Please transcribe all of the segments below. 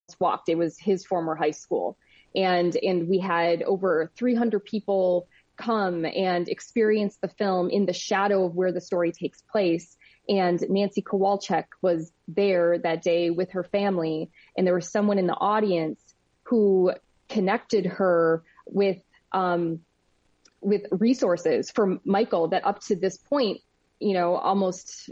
walked. It was his former high school. And we had over 300 people come and experience the film in the shadow of where the story takes place. And Nancy Kowalczyk was there that day with her family. And there was someone in the audience who connected her with resources for Michael that up to this point, almost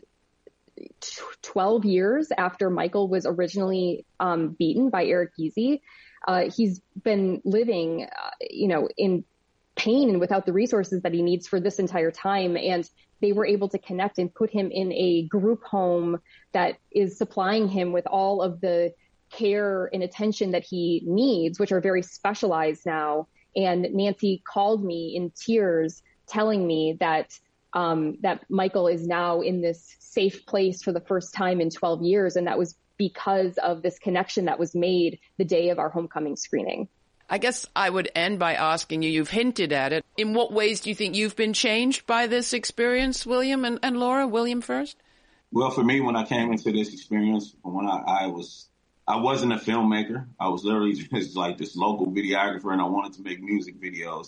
12 years after Michael was originally beaten by Eric Giese, he's been living, in pain and without the resources that he needs for this entire time. And they were able to connect and put him in a group home that is supplying him with all of the care and attention that he needs, which are very specialized now. And Nancy called me in tears, telling me that Michael is now in this safe place for the first time in 12 years. And that was because of this connection that was made the day of our homecoming screening. I guess I would end by asking you, you've hinted at it. In what ways do you think you've been changed by this experience, William and Laura? William first? Well, for me, when I came into this experience, when I wasn't a filmmaker. I was literally just like this local videographer, and I wanted to make music videos.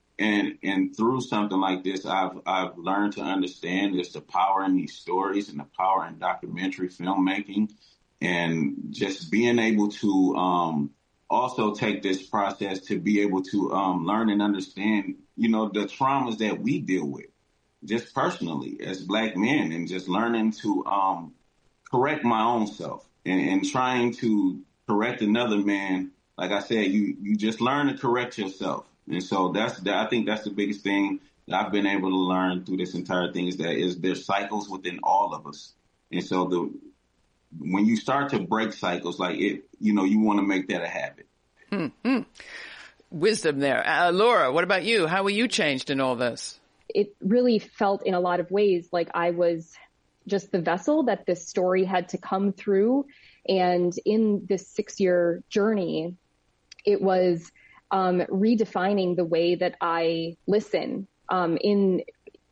And through something like this, I've learned to understand just the power in these stories and the power in documentary filmmaking, and just being able to also take this process to be able to learn and understand, the traumas that we deal with just personally as Black men, and just learning to correct my own self and trying to correct another man. Like I said, you just learn to correct yourself. And so I think that's the biggest thing that I've been able to learn through this entire thing is there's cycles within all of us. And so when you start to break cycles like it, you want to make that a habit. Mm-hmm. Wisdom there. Laura, what about you? How were you changed in all this? It really felt in a lot of ways like I was just the vessel that this story had to come through. And in this 6-year journey, it was redefining the way that I listen in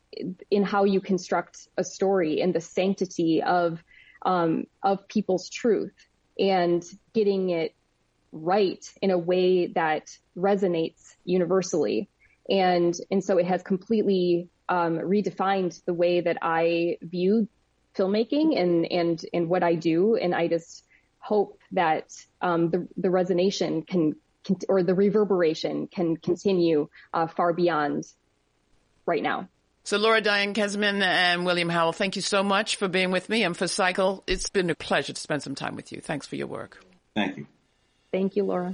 how you construct a story and the sanctity of people's truth, and getting it right in a way that resonates universally. And so it has completely redefined the way that I view filmmaking and what I do. And I just hope that the resonation or the reverberation can continue far beyond right now. So Laura Diane Kesman and William Howell, thank you so much for being with me. And for Cycle, it's been a pleasure to spend some time with you. Thanks for your work. Thank you. Thank you, Laura.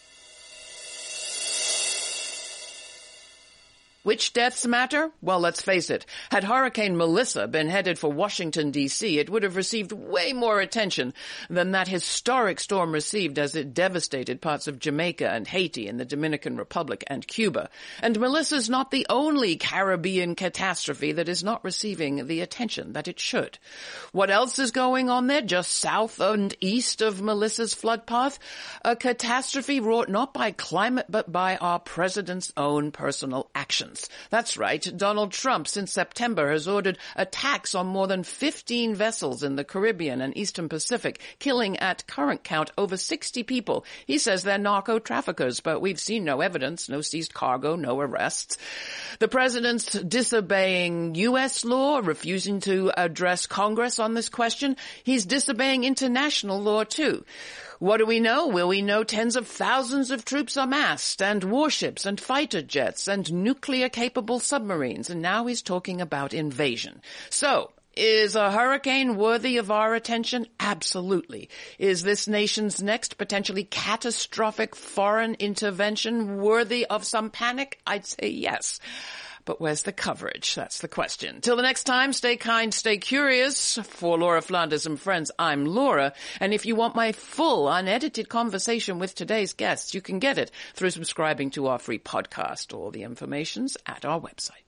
Which deaths matter? Well, let's face it. Had Hurricane Melissa been headed for Washington, D.C., it would have received way more attention than that historic storm received as it devastated parts of Jamaica and Haiti and the Dominican Republic and Cuba. And Melissa's not the only Caribbean catastrophe that is not receiving the attention that it should. What else is going on there just south and east of Melissa's flood path? A catastrophe wrought not by climate but by our president's own personal actions. That's right. Donald Trump, since September, has ordered attacks on more than 15 vessels in the Caribbean and Eastern Pacific, killing at current count over 60 people. He says they're narco-traffickers, but we've seen no evidence, no seized cargo, no arrests. The president's disobeying U.S. law, refusing to address Congress on this question. He's disobeying international law, too. What do we know? Well, we know tens of thousands of troops are massed, and warships and fighter jets and nuclear-capable submarines, and now he's talking about invasion. So, is a hurricane worthy of our attention? Absolutely. Is this nation's next potentially catastrophic foreign intervention worthy of some panic? I'd say yes. But where's the coverage? That's the question. Till the next time, stay kind, stay curious. For Laura Flanders and friends, I'm Laura. And if you want my full, unedited conversation with today's guests, you can get it through subscribing to our free podcast. All the information's at our website.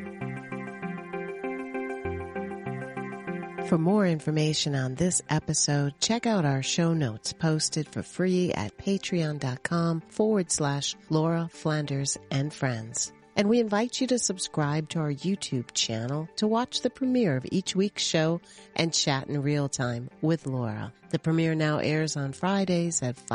For more information on this episode, check out our show notes posted for free at patreon.com/Laura Flanders and Friends. And we invite you to subscribe to our YouTube channel to watch the premiere of each week's show and chat in real time with Laura. The premiere now airs on Fridays at